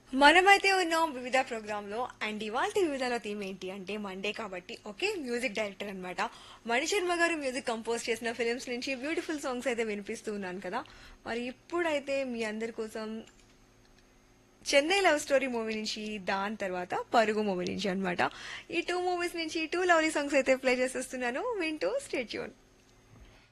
మనమైతే ఉన్నాం వివిధ ప్రోగ్రామ్ లో అండ్ ఇవాళ వివిధలో థీమ్ ఏంటి అంటే మండే కాబట్టి ఓకే మ్యూజిక్ డైరెక్టర్ అన్నమాట మణిశర్మ గారు మ్యూజిక్ కంపోజ్ చేసిన ఫిల్మ్స్ నుంచి బ్యూటిఫుల్ సాంగ్స్ అయితే వినిపిస్తూ ఉన్నాను కదా. మరి ఇప్పుడైతే మీ అందరి కోసం చెన్నై లవ్ స్టోరీ మూవీ నుంచి దాని తర్వాత పరుగు మూవీ నుంచి అన్నమాట. ఈ టూ మూవీస్ నుంచి టూ లవ్లీ సాంగ్స్ అయితే ప్లే చేసేస్తున్నాను, వింటూ స్టే ట్యూన్.